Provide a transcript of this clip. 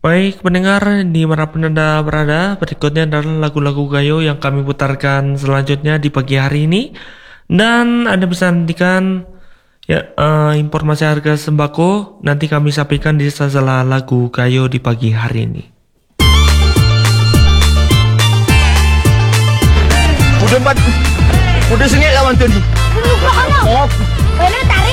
Baik pendengar, di manapun Anda berada, berikutnya adalah lagu-lagu gayo yang kami putarkan selanjutnya di pagi hari ini. Dan Anda bisa nantikan informasi harga sembako, nanti kami sampaikan di setelah lagu gayo di pagi hari ini. Udah sengit lawan tadi. Bener tarik.